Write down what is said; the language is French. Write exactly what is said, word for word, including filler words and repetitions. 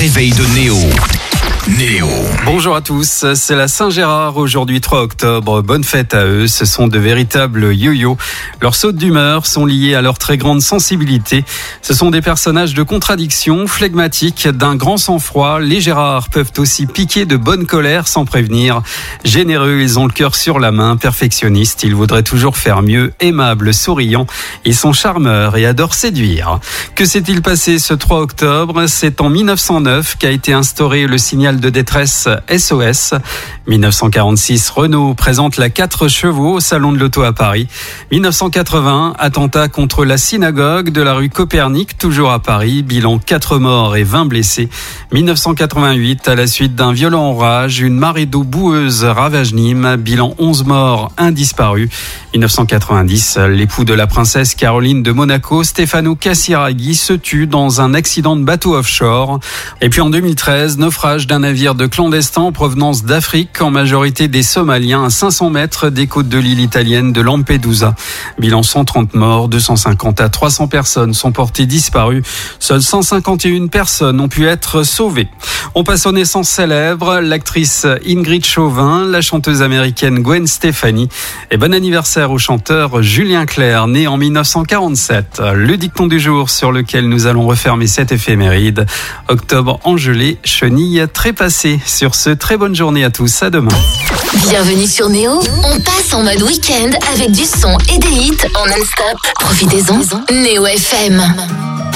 réveil de Néo. Néo. Bonjour à tous, c'est la Saint-Gérard aujourd'hui trois octobre, bonne fête à eux, ce sont de véritables yo-yo. Leurs sautes d'humeur sont liées à leur très grande sensibilité. Ce sont des personnages de contradiction, flegmatiques, d'un grand sang-froid. Les Gérards peuvent aussi piquer de bonne colère sans prévenir. Généreux, ils ont le cœur sur la main, perfectionnistes, ils voudraient toujours faire mieux, aimables, souriants. Ils sont charmeurs et adorent séduire. Que s'est-il passé ce trois octobre ? C'est en mille neuf cent neuf qu'a été instauré le signal de détresse S O S. mille neuf cent quarante-six, Renault présente la quatre chevaux au Salon de l'Auto à Paris. mille neuf cent quatre-vingts, attentat contre la synagogue de la rue Copernic, toujours à Paris. Bilan quatre morts et vingt blessés. mille neuf cent quatre-vingt-huit, à la suite d'un violent orage, une marée d'eau boueuse ravage Nîmes. Bilan onze morts, un disparu. mille neuf cent quatre-vingt-dix, l'époux de la princesse Caroline de Monaco, Stefano Casiraghi, se tue dans un accident de bateau offshore. Et puis en deux mille treize, naufrage d'un navire de clandestins en provenance d'Afrique, en majorité des Somaliens, à cinq cents mètres des côtes de l'île italienne de Lampedusa. Bilan cent trente morts, deux cent cinquante à trois cents personnes sont portées disparues. Seules cent cinquante et une personnes ont pu être sauvées. On passe aux naissances célèbres. L'actrice Ingrid Chauvin, la chanteuse américaine Gwen Stefani et bon anniversaire au chanteur Julien Clerc, né en mille neuf cent quarante-sept. Le dicton du jour sur lequel nous allons refermer cette éphéméride. Octobre engelé, chenille trépassée. Sur ce, très bonne journée à tous, à demain. Bienvenue sur Néo, on passe en mode week-end avec du son et des hits en non-stop. Profitez-en, Néo F M.